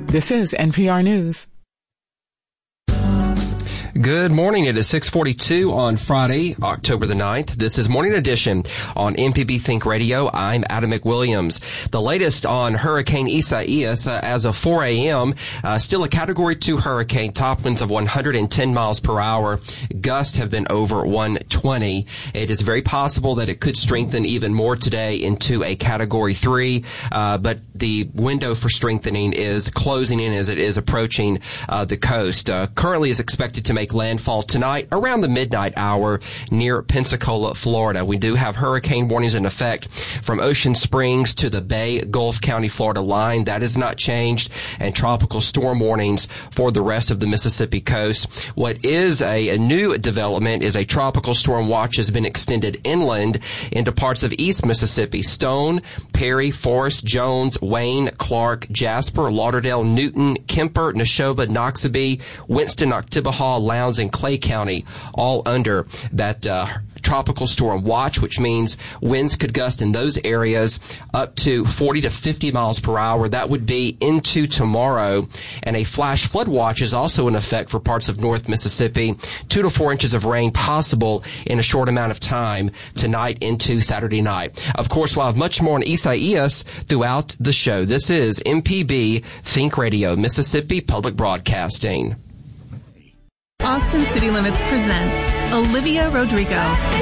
This is NPR News. Good morning. It is 6:42 on Friday, October the 9th. This is Morning Edition on MPB Think Radio. I'm Adam McWilliams. The latest on Hurricane Isaias as of 4 a.m. Still a Category 2 hurricane. Top winds of 110 miles per hour. Gusts have been over 120. It is very possible that it could strengthen even more today into a Category 3, but the window for strengthening is closing in as it is approaching the coast. Currently is expected to make landfall tonight around the midnight hour near Pensacola, Florida. We do have hurricane warnings in effect from Ocean Springs to the Bay Gulf County, Florida line. That has not changed, and tropical storm warnings for the rest of the Mississippi coast. What is a new development is a tropical storm watch has been extended inland into parts of East Mississippi. Stone, Perry, Forest, Jones, Wayne, Clark, Jasper, Lauderdale, Newton, Kemper, Neshoba, Noxubee, Winston, Oktibbeha, Lowndes, and Clay County, all under that tropical storm watch, which means winds could gust in those areas up to 40 to 50 miles per hour. That would be into tomorrow. And a flash flood watch is also in effect for parts of North Mississippi. 2 to 4 inches of rain possible in a short amount of time tonight into Saturday night. Of course, we'll have much more on Isaias throughout the show. This is MPB Think Radio, Mississippi Public Broadcasting. Austin City Limits presents Olivia Rodrigo.